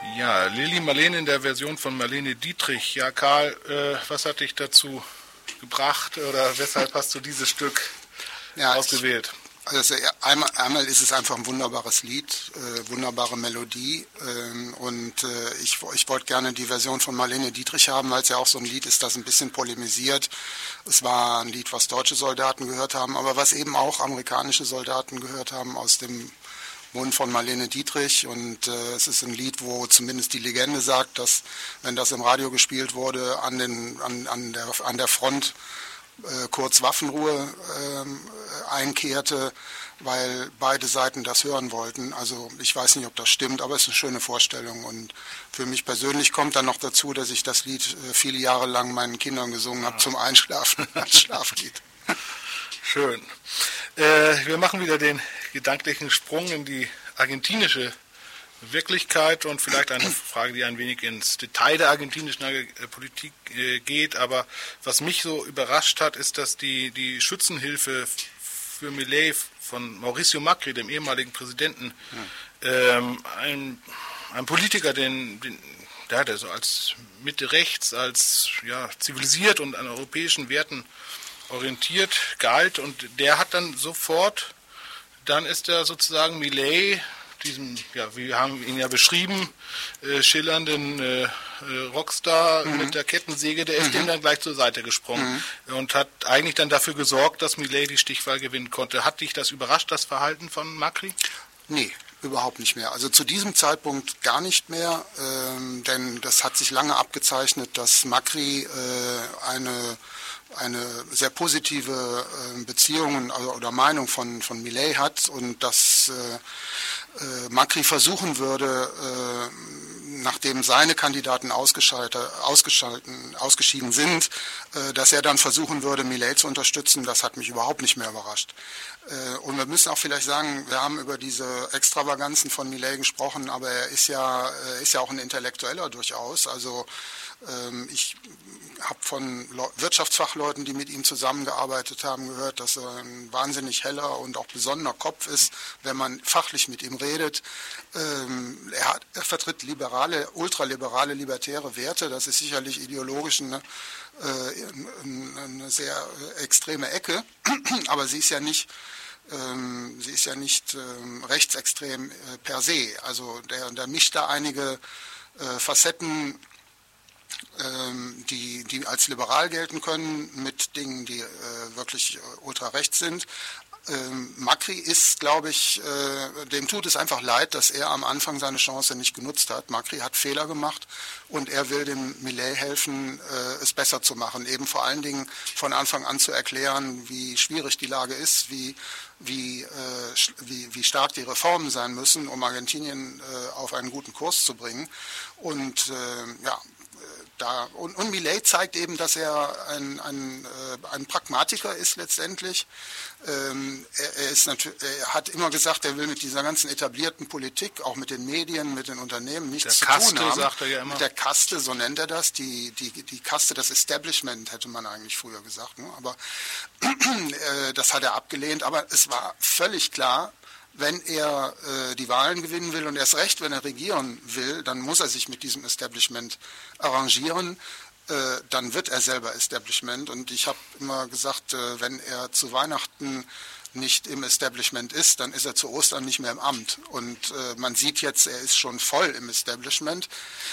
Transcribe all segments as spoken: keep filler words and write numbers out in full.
Ja, Lili Marleen in der Version von Marlene Dietrich. Ja, Karl, äh, was hat dich dazu gebracht oder weshalb hast du dieses Stück ja, ausgewählt? Ich, also einmal, einmal ist es einfach ein wunderbares Lied, äh, wunderbare Melodie äh, und äh, ich, ich wollte gerne die Version von Marlene Dietrich haben, weil es ja auch so ein Lied ist, das ein bisschen polemisiert. Es war ein Lied, was deutsche Soldaten gehört haben, aber was eben auch amerikanische Soldaten gehört haben aus dem Mund von Marlene Dietrich, und äh, es ist ein Lied, wo zumindest die Legende sagt, dass, wenn das im Radio gespielt wurde, an, den, an, an, der, an der Front äh, kurz Waffenruhe äh, einkehrte, weil beide Seiten das hören wollten. Also ich weiß nicht, ob das stimmt, aber es ist eine schöne Vorstellung, und für mich persönlich kommt dann noch dazu, dass ich das Lied äh, viele Jahre lang meinen Kindern gesungen habe, ja, zum Einschlafen als Schlaflied. Schön. Äh, wir machen wieder den gedanklichen Sprung in die argentinische Wirklichkeit und vielleicht eine Frage, die ein wenig ins Detail der argentinischen Politik äh, geht. Aber was mich so überrascht hat, ist, dass die, die Schützenhilfe für Milei von Mauricio Macri, dem ehemaligen Präsidenten, ja, ähm, ein, ein Politiker, den, den der, der so als Mitte rechts, als ja, zivilisiert und an europäischen Werten orientiert galt, und der hat dann sofort, dann ist er sozusagen Milei, diesem, ja, wir haben ihn ja beschrieben, äh, schillernden äh, Rockstar mhm. mit der Kettensäge, der ist mhm. dem dann gleich zur Seite gesprungen mhm. und hat eigentlich dann dafür gesorgt, dass Milei die Stichwahl gewinnen konnte. Hat dich das überrascht, das Verhalten von Macri? Nee, überhaupt nicht mehr. Also zu diesem Zeitpunkt gar nicht mehr, ähm, denn das hat sich lange abgezeichnet, dass Macri äh, eine eine sehr positive äh, Beziehung oder, oder Meinung von, von Milei hat, und dass äh, äh, Macri versuchen würde, äh, nachdem seine Kandidaten ausgeschaltet, ausgeschalten, ausgeschieden sind, äh, dass er dann versuchen würde, Milei zu unterstützen. Das hat mich überhaupt nicht mehr überrascht. Äh, und wir müssen auch vielleicht sagen, wir haben über diese Extravaganzen von Milei gesprochen, aber er ist ja, er ist ja auch ein Intellektueller durchaus. Also ähm, ich habe von Wirtschaftsfachleuten, die mit ihm zusammengearbeitet haben, gehört, dass er ein wahnsinnig heller und auch besonderer Kopf ist, wenn man fachlich mit ihm redet. Ähm, er, hat, er vertritt liberale, ultraliberale, libertäre Werte. Das ist sicherlich ideologisch eine, äh, eine sehr extreme Ecke, aber sie ist ja nicht ähm, sie ist ja nicht ähm, rechtsextrem äh, per se. Also der, der mischt da einige äh, Facetten, Die, die als liberal gelten können, mit Dingen, die äh, wirklich äh, ultrarechts sind. Ähm, Macri ist, glaube ich, äh, dem tut es einfach leid, dass er am Anfang seine Chance nicht genutzt hat. Macri hat Fehler gemacht, und er will dem Milei helfen, äh, es besser zu machen. Eben vor allen Dingen von Anfang an zu erklären, wie schwierig die Lage ist, wie, wie, äh, wie, wie stark die Reformen sein müssen, um Argentinien äh, auf einen guten Kurs zu bringen. Und äh, ja, Da, und, und Milei zeigt eben, dass er ein, ein, äh, ein Pragmatiker ist letztendlich. Ähm, er, er, ist er hat immer gesagt, er will mit dieser ganzen etablierten Politik, auch mit den Medien, mit den Unternehmen nichts zu Kaste, tun haben. Sagt er ja immer. Mit der Kaste, so nennt er das, die, die, die Kaste, das Establishment, hätte man eigentlich früher gesagt. Ne? Aber äh, das hat er abgelehnt. Aber es war völlig klar, wenn er äh, die Wahlen gewinnen will, und erst recht, wenn er regieren will, dann muss er sich mit diesem Establishment arrangieren. Äh, dann wird er selber Establishment. Und ich habe immer gesagt, äh, wenn er zu Weihnachten nicht im Establishment ist, dann ist er zu Ostern nicht mehr im Amt. Und äh, man sieht jetzt, er ist schon voll im Establishment,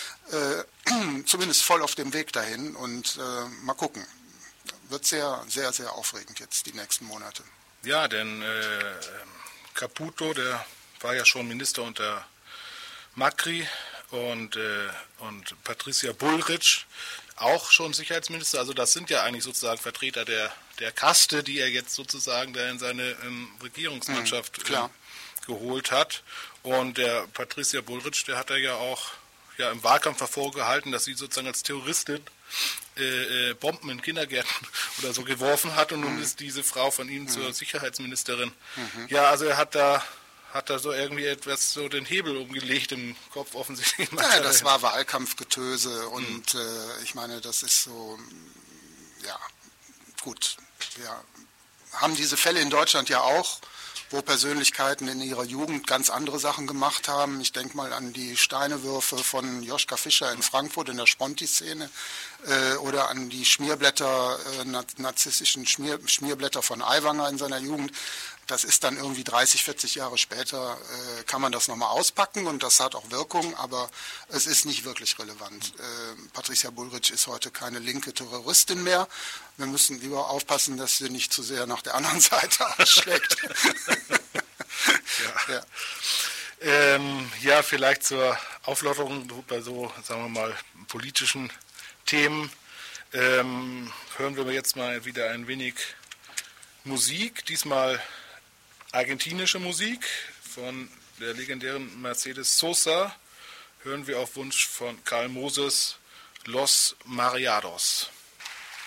äh, zumindest voll auf dem Weg dahin. Und äh, mal gucken. Wird sehr, sehr, sehr aufregend jetzt die nächsten Monate. Ja, denn äh Caputo, der war ja schon Minister unter Macri, und, äh, und Patricia Bullrich auch schon Sicherheitsminister. Also das sind ja eigentlich sozusagen Vertreter der, der Kaste, die er jetzt sozusagen da in seine ähm, Regierungsmannschaft mhm, äh, geholt hat. Und der Patricia Bullrich, der hat er ja auch ja, im Wahlkampf hervorgehalten, dass sie sozusagen als Terroristin äh, äh, Bomben in Kindergärten oder so geworfen hat, und nun mhm. ist diese Frau von ihm mhm. zur Sicherheitsministerin. Mhm. Ja, also er hat da hat da so irgendwie etwas so den Hebel umgelegt im Kopf offensichtlich. Ja, das war Wahlkampfgetöse, und mhm. äh, ich meine, das ist so, ja, gut, wir haben diese Fälle in Deutschland ja auch, wo Persönlichkeiten in ihrer Jugend ganz andere Sachen gemacht haben. Ich denke mal an die Steinewürfe von Joschka Fischer in Frankfurt in der Sponti-Szene äh, oder an die Schmierblätter, äh, narzisstischen Schmier, Schmierblätter von Aiwanger in seiner Jugend. Das ist dann irgendwie dreißig, vierzig Jahre später, äh, kann man das nochmal auspacken und das hat auch Wirkung, aber es ist nicht wirklich relevant. Äh, Patricia Bullrich ist heute keine linke Terroristin mehr. Wir müssen lieber aufpassen, dass sie nicht zu sehr nach der anderen Seite ausschlägt. ja. Ja. Ähm, ja, vielleicht zur Auflockerung bei so, sagen wir mal, politischen Themen. Ähm, hören wir jetzt mal wieder ein wenig Musik, diesmal argentinische Musik von der legendären Mercedes Sosa, hören wir auf Wunsch von Karl Moses Los Mariados.